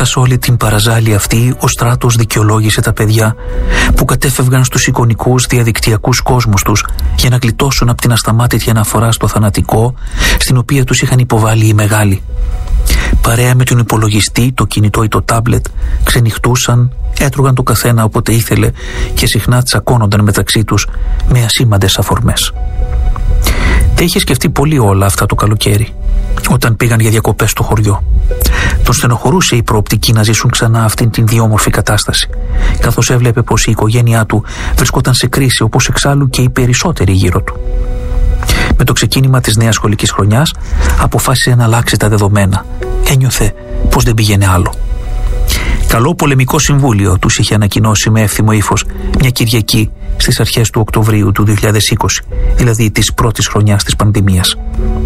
Μέσα σε όλη την παραζάλη αυτή, ο στράτος δικαιολόγησε τα παιδιά που κατέφευγαν στους εικονικούς διαδικτυακούς κόσμους τους για να γλιτώσουν από την ασταμάτητη αναφορά στο θανατικό, στην οποία τους είχαν υποβάλει οι μεγάλοι. Παρέα με τον υπολογιστή, το κινητό ή το τάμπλετ, ξενυχτούσαν, έτρωγαν το καθένα όποτε ήθελε και συχνά τσακώνονταν μεταξύ τους με ασήμαντες αφορμές. Τα είχε σκεφτεί πολύ όλα αυτά το καλοκαίρι, όταν πήγαν για διακοπές στο χωριό. Τον στενοχωρούσε η προοπτική να ζήσουν ξανά αυτήν την διόμορφη κατάσταση, καθώς έβλεπε πως η οικογένειά του βρισκόταν σε κρίση, όπως εξάλλου και οι περισσότεροι γύρω του. Με το ξεκίνημα της νέας σχολικής χρονιάς αποφάσισε να αλλάξει τα δεδομένα. Ένιωθε πως δεν πήγαινε άλλο. Καλό πολεμικό συμβούλιο τους είχε ανακοινώσει με εύθυμο ύφος μια Κυριακή στις αρχές του Οκτωβρίου του 2020, δηλαδή της πρώτης χρονιάς της πανδημίας.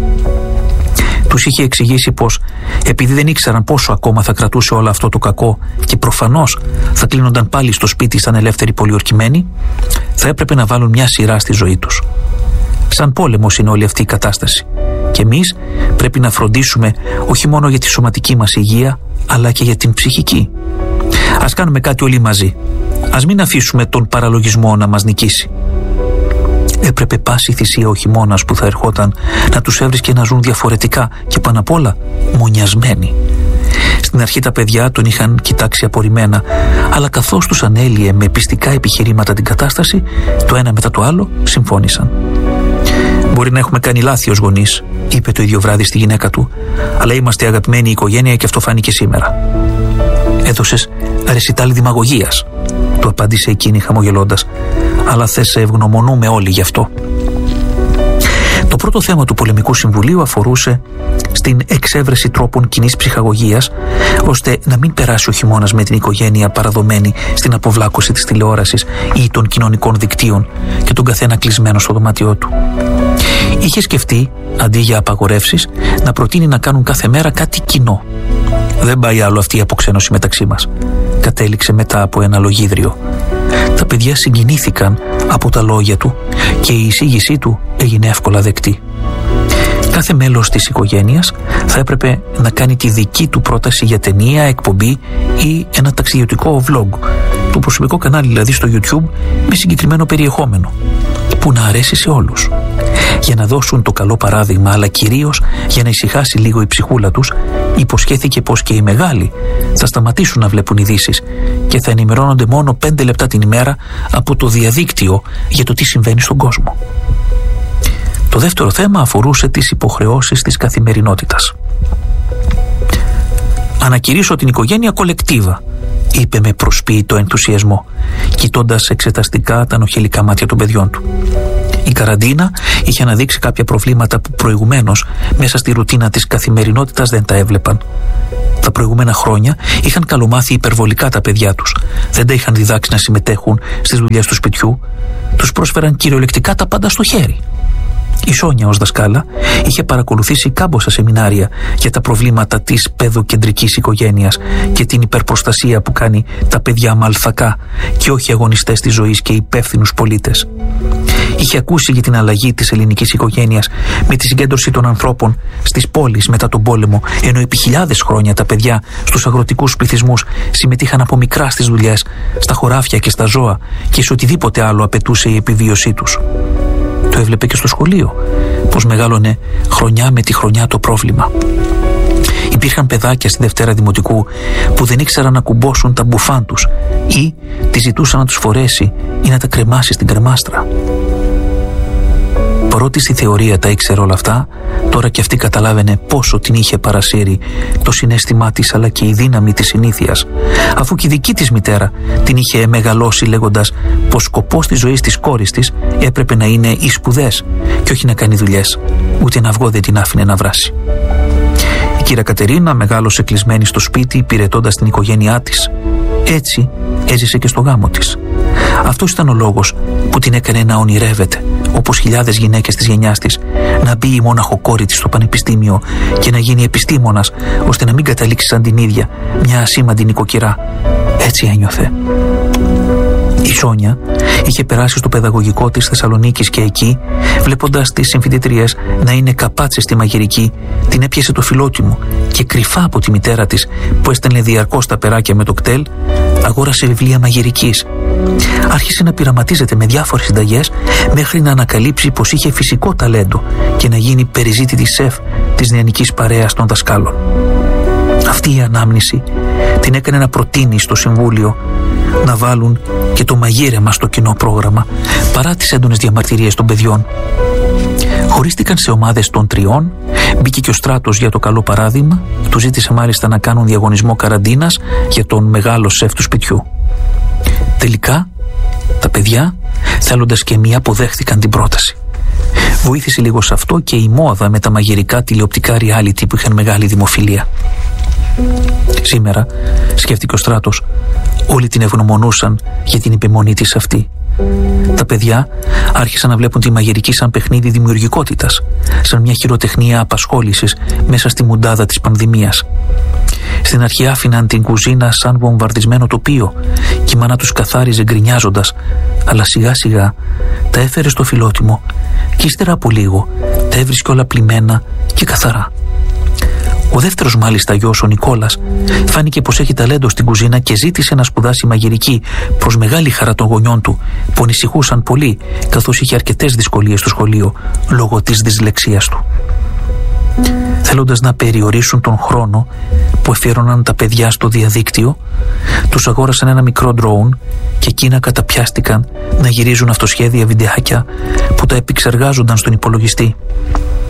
Τους είχε εξηγήσει πως επειδή δεν ήξεραν πόσο ακόμα θα κρατούσε όλο αυτό το κακό και προφανώς θα κλείνονταν πάλι στο σπίτι σαν ελεύθεροι πολιορκημένοι, θα έπρεπε να βάλουν μια σειρά στη ζωή τους. Σαν πόλεμος είναι όλη αυτή η κατάσταση και εμείς πρέπει να φροντίσουμε όχι μόνο για τη σωματική μας υγεία, αλλά και για την ψυχική. Ας κάνουμε κάτι όλοι μαζί. Ας μην αφήσουμε τον παραλογισμό να μας νικήσει. Έπρεπε πάση θυσία ο χειμώνας που θα ερχόταν να τους έβρισκε να ζουν διαφορετικά και πάνω απ' όλα μονιασμένοι. Στην αρχή τα παιδιά τον είχαν κοιτάξει απορριμμένα, αλλά καθώς τους ανέλυε με πιστικά επιχειρήματα την κατάσταση, το ένα μετά το άλλο συμφώνησαν. «Μπορεί να έχουμε κάνει λάθη ως γονείς», είπε το ίδιο βράδυ στη γυναίκα του, «αλλά είμαστε αγαπημένη οικογένεια και αυτό φάνηκε σήμερα». «Έδωσες ρεσιτάλ δημαγωγίας», του απάντησε εκείνη χαμογελώντας, «αλλά σε ευγνωμονούμε όλοι γι' αυτό». Το πρώτο θέμα του πολεμικού συμβουλίου αφορούσε στην εξέβρεση τρόπων κοινής ψυχαγωγίας, ώστε να μην περάσει ο χειμώνας με την οικογένεια παραδομένη στην αποβλάκωση της τηλεόρασης ή των κοινωνικών δικτύων και τον καθένα κλεισμένο στο δωμάτιό του. Είχε σκεφτεί, αντί για απαγορεύσεις, να προτείνει να κάνουν κάθε μέρα κάτι κοινό. «Δεν πάει άλλο αυτή η αποξένωση μεταξύ μας», κατέληξε μετά από ένα λογίδριο. Τα παιδιά συγκινήθηκαν από τα λόγια του και η εισήγησή του έγινε εύκολα δεκτή. Κάθε μέλος της οικογένειας θα έπρεπε να κάνει τη δική του πρόταση για ταινία, εκπομπή ή ένα ταξιδιωτικό vlog, το προσωπικό κανάλι δηλαδή στο YouTube, με συγκεκριμένο περιεχόμενο που να αρέσει σε όλους. Για να δώσουν το καλό παράδειγμα, αλλά κυρίως για να ησυχάσει λίγο η ψυχούλα τους, υποσχέθηκε πως και οι μεγάλοι θα σταματήσουν να βλέπουν ειδήσεις και θα ενημερώνονται μόνο 5 λεπτά την ημέρα από το διαδίκτυο για το τι συμβαίνει στον κόσμο. Το δεύτερο θέμα αφορούσε τις υποχρεώσεις της καθημερινότητας. «Ανακηρύσω την οικογένεια κολεκτίβα», είπε με προσποιητό ενθουσιασμό, κοιτώντας εξεταστικά τα νοχελικά μάτια των παιδιών του. Η καραντίνα είχε αναδείξει κάποια προβλήματα που προηγουμένως μέσα στη ρουτίνα της καθημερινότητας δεν τα έβλεπαν. Τα προηγούμενα χρόνια είχαν καλομάθει υπερβολικά τα παιδιά τους, δεν τα είχαν διδάξει να συμμετέχουν στις δουλειές του σπιτιού, τους πρόσφεραν κυριολεκτικά τα πάντα στο χέρι. Η Σόνια ως δασκάλα είχε παρακολουθήσει κάμποσα σεμινάρια για τα προβλήματα της παιδοκεντρικής οικογένειας και την υπερπροστασία που κάνει τα παιδιά μαλθακά και όχι αγωνιστές της ζωής και υπεύθυνους πολίτες. Είχε ακούσει για την αλλαγή της ελληνικής οικογένειας με τη συγκέντρωση των ανθρώπων στις πόλεις μετά τον πόλεμο, ενώ επί χιλιάδες χρόνια τα παιδιά στους αγροτικούς πληθυσμούς συμμετείχαν από μικρά στις δουλειές, στα χωράφια και στα ζώα και σε οτιδήποτε άλλο απαιτούσε η επιβίωσή τους. Το έβλεπε και στο σχολείο, πως μεγάλωνε χρονιά με τη χρονιά το πρόβλημα. Υπήρχαν παιδάκια στη Δευτέρα Δημοτικού που δεν ήξεραν να κουμπώσουν τα μπουφάν τους ή τη ζητούσαν να τους φορέσει ή να τα κρεμάσει στην κρεμάστρα. Παρότι στη θεωρία τα ήξερε όλα αυτά, τώρα και αυτή καταλάβαινε πόσο την είχε παρασύρει το συναίσθημά της αλλά και η δύναμη της συνήθειας, αφού και η δική της μητέρα την είχε μεγαλώσει λέγοντας πως σκοπός της ζωής της κόρης της έπρεπε να είναι οι σπουδές και όχι να κάνει δουλειές, ούτε ένα αυγό δεν την άφηνε να βράσει. Η κυρία Κατερίνα μεγάλωσε κλεισμένη στο σπίτι υπηρετώντας την οικογένειά της. Έτσι έζησε και στο γάμο της. Αυτός ήταν ο λόγος που την έκανε να ονειρεύεται, όπως χιλιάδες γυναίκες της γενιάς της, να μπει η μόναχο κόρη της στο πανεπιστήμιο και να γίνει επιστήμονας, ώστε να μην καταλήξει σαν την ίδια μια ασήμαντη νοικοκυρά. Έτσι ένιωθε. Η Σόνια Είχε περάσει στο παιδαγωγικό της Θεσσαλονίκης και εκεί, βλέποντας τις συμφοιτητριές να είναι καπάτσες στη μαγειρική, την έπιασε το φιλότιμο και κρυφά από τη μητέρα της, που έστελνε διαρκώς τα περάκια με το κτέλ, αγόρασε βιβλία μαγειρικής. Άρχισε να πειραματίζεται με διάφορες συνταγές μέχρι να ανακαλύψει πως είχε φυσικό ταλέντο και να γίνει περιζήτητη σεφ της νεανικής παρέας των δασκάλων. Αυτή η ανάμνηση την έκανε να προτείνει στο Συμβούλιο να βάλουν και το μαγείρεμα στο κοινό πρόγραμμα, παρά τις έντονες διαμαρτυρίες των παιδιών. Χωρίστηκαν σε ομάδες των 3, μπήκε και ο Στράτος για το καλό παράδειγμα, του ζήτησε μάλιστα να κάνουν διαγωνισμό καραντίνας για τον μεγάλο σεφ του σπιτιού. Τελικά, τα παιδιά, θέλοντας και μία, αποδέχθηκαν την πρόταση. Βοήθησε λίγο σε αυτό και η μόδα με τα μαγειρικά τηλεοπτικά reality που είχαν μεγάλη δημοφιλία. Σήμερα, σκέφτηκε ο Στράτος, όλοι την ευγνωμονούσαν για την επιμονή της αυτή. Τα παιδιά άρχισαν να βλέπουν τη μαγειρική σαν παιχνίδι δημιουργικότητας, σαν μια χειροτεχνία απασχόλησης μέσα στη μουντάδα της πανδημίας. Στην αρχή άφηναν την κουζίνα σαν βομβαρδισμένο τοπίο και η μάνα τους καθάριζε γκρινιάζοντας, αλλά σιγά σιγά τα έφερε στο φιλότιμο και ύστερα από λίγο τα έβρισκε όλα πλημμένα και καθαρά. Ο δεύτερος μάλιστα γιος, ο Νικόλας, φάνηκε πως έχει ταλέντο στην κουζίνα και ζήτησε να σπουδάσει μαγειρική, προς μεγάλη χαρά των γονιών του, που ανησυχούσαν πολύ καθώς είχε αρκετές δυσκολίες στο σχολείο λόγω της δυσλεξίας του. Θέλοντας να περιορίσουν τον χρόνο που αφιέρωναν τα παιδιά στο διαδίκτυο, τους αγόρασαν ένα μικρό ντρόουν και εκείνα καταπιάστηκαν να γυρίζουν αυτοσχέδια βιντεάκια που τα επεξεργάζονταν στον υπολογιστή.